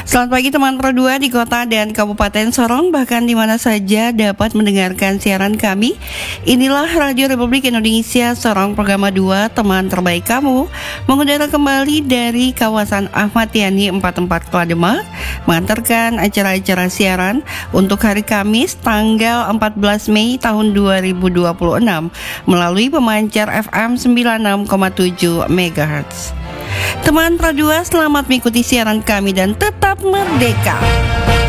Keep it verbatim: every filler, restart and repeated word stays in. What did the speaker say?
Selamat pagi teman Pro dua di kota dan kabupaten Sorong, bahkan di mana saja dapat mendengarkan siaran kami. Inilah Radio Republik Indonesia Sorong, program dua, teman terbaik kamu, mengudara kembali dari kawasan Ahmad Yani empat puluh empat Kota Demak, mengantarkan acara-acara siaran untuk hari Kamis tanggal empat belas Mei tahun dua ribu dua puluh enam melalui pemancar F M sembilan puluh enam koma tujuh megahertz. Teman Pro dua, selamat mengikuti siaran kami dan tetap merdeka.